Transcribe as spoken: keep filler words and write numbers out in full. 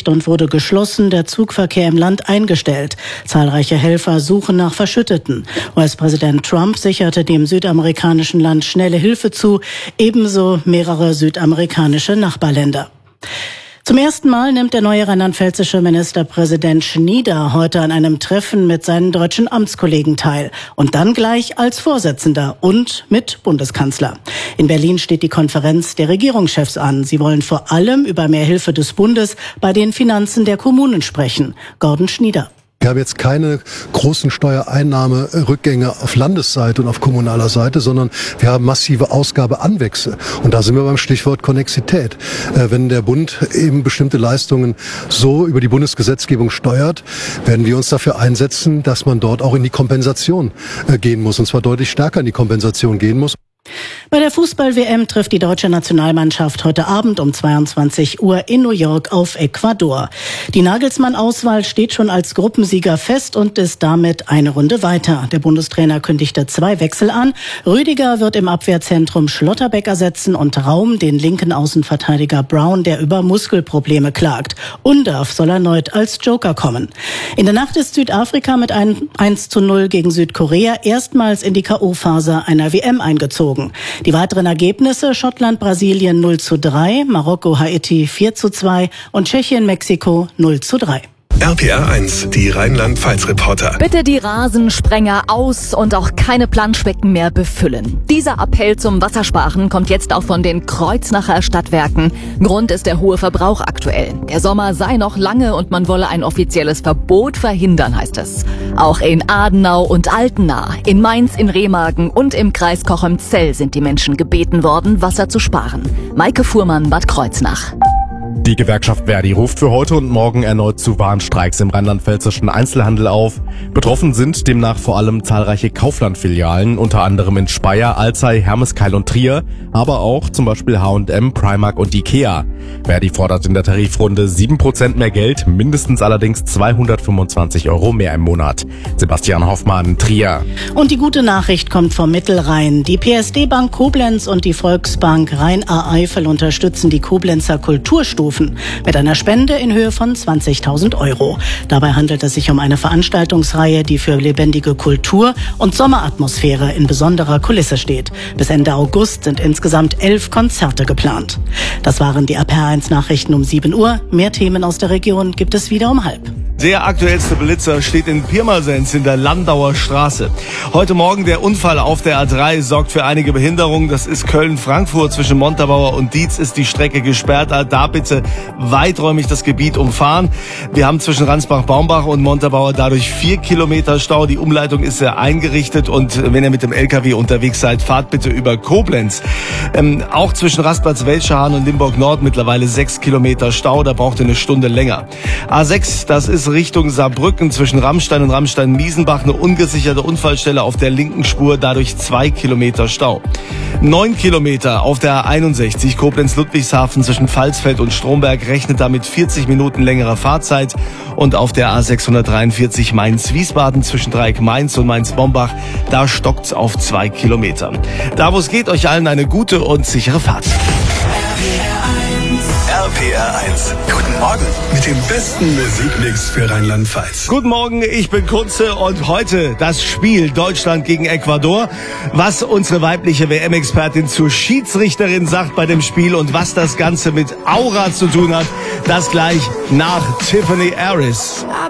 zerstört und wurde geschlossen, der Zugverkehr im Land eingestellt. Zahlreiche Helfer suchen nach Verschütteten. U S-Präsident Trump sicherte dem südamerikanischen Land schnelle Hilfe zu, ebenso mehrere südamerikanische Nachbarländer. Zum ersten Mal nimmt der neue rheinland-pfälzische Ministerpräsident Schnieder heute an einem Treffen mit seinen deutschen Amtskollegen teil. Und dann gleich als Vorsitzender und mit Bundeskanzler. In Berlin steht die Konferenz der Regierungschefs an. Sie wollen vor allem über mehr Hilfe des Bundes bei den Finanzen der Kommunen sprechen. Gordon Schnieder. Wir haben jetzt keine großen Steuereinnahmerückgänge auf Landesseite und auf kommunaler Seite, sondern wir haben massive Ausgabeanwächse. Und da sind wir beim Stichwort Konnexität. Äh, wenn der Bund eben bestimmte Leistungen so über die Bundesgesetzgebung steuert, werden wir uns dafür einsetzen, dass man dort auch in die Kompensation äh, gehen muss. Und zwar deutlich stärker in die Kompensation gehen muss. Bei der Fußball-W M trifft die deutsche Nationalmannschaft heute Abend um zweiundzwanzig Uhr in New York auf Ecuador. Die Nagelsmann-Auswahl steht schon als Gruppensieger fest und ist damit eine Runde weiter. Der Bundestrainer kündigte zwei Wechsel an. Rüdiger wird im Abwehrzentrum Schlotterbeck ersetzen und Raum den linken Außenverteidiger Brown, der über Muskelprobleme klagt. Undav soll erneut als Joker kommen. In der Nacht ist Südafrika mit einem eins zu null gegen Südkorea erstmals in die K O-Phase einer W M eingezogen. Die weiteren Ergebnisse: Schottland, Brasilien null zu drei, Marokko, Haiti vier zu zwei und Tschechien, Mexiko null zu drei. R P R eins, die Rheinland-Pfalz-Reporter. Bitte die Rasensprenger aus und auch keine Planschbecken mehr befüllen. Dieser Appell zum Wassersparen kommt jetzt auch von den Kreuznacher Stadtwerken. Grund ist der hohe Verbrauch aktuell. Der Sommer sei noch lange und man wolle ein offizielles Verbot verhindern, heißt es. Auch in Adenau und Altena, in Mainz, in Remagen und im Kreis Cochem-Zell sind die Menschen gebeten worden, Wasser zu sparen. Maike Fuhrmann, Bad Kreuznach. Die Gewerkschaft Verdi ruft für heute und morgen erneut zu Warnstreiks im rheinland-pfälzischen Einzelhandel auf. Betroffen sind demnach vor allem zahlreiche Kaufland-Filialen, unter anderem in Speyer, Alzey, Hermeskeil und Trier, aber auch zum Beispiel H und M, Primark und Ikea. Verdi fordert in der Tarifrunde sieben Prozent mehr Geld, mindestens allerdings zweihundertfünfundzwanzig Euro mehr im Monat. Sebastian Hoffmann, Trier. Und die gute Nachricht kommt vom Mittelrhein. Die P S D Bank Koblenz und die Volksbank Rhein-A-Eifel unterstützen die Koblenzer Kulturstufen mit einer Spende in Höhe von zwanzigtausend Euro. Dabei handelt es sich um eine Veranstaltungsreihe, die für lebendige Kultur und Sommeratmosphäre in besonderer Kulisse steht. Bis Ende August sind insgesamt elf Konzerte geplant. Das waren die R P R eins Nachrichten um sieben Uhr. Mehr Themen aus der Region gibt es wieder um halb. Der aktuellste Blitzer steht in Pirmasens in der Landauer Straße. Heute Morgen der Unfall auf der A drei sorgt für einige Behinderungen. Das ist Köln-Frankfurt. Zwischen Montabaur und Dietz ist die Strecke gesperrt. Da bitte weiträumig das Gebiet umfahren. Wir haben zwischen Ransbach-Baumbach und Montabaur dadurch vier Kilometer Stau. Die Umleitung ist sehr eingerichtet und wenn ihr mit dem L K W unterwegs seid, fahrt bitte über Koblenz. Ähm, auch zwischen Rastplatz-Welschahn und Limburg-Nord mittlerweile sechs Kilometer Stau. Da braucht ihr eine Stunde länger. A sechs, das ist Richtung Saarbrücken zwischen Rammstein und Rammstein-Miesenbach eine ungesicherte Unfallstelle auf der linken Spur, dadurch zwei Kilometer Stau. Neun Kilometer auf der A einundsechzig Koblenz-Ludwigshafen zwischen Pfalzfeld und Stromberg, rechnet damit vierzig Minuten längerer Fahrzeit. Und auf der A sechshundertdreiundvierzig Mainz-Wiesbaden zwischen Dreieck Mainz und Mainz-Bombach, da stockt's auf zwei Kilometer. Da wo es geht, euch allen eine gute und sichere Fahrt. R P R eins. Guten Morgen mit dem besten Musikmix für Rheinland-Pfalz. Guten Morgen, ich bin Kunze und heute das Spiel Deutschland gegen Ecuador. Was unsere weibliche W M-Expertin zur Schiedsrichterin sagt bei dem Spiel und was das Ganze mit Aura zu tun hat, das gleich nach Tiffany Harris.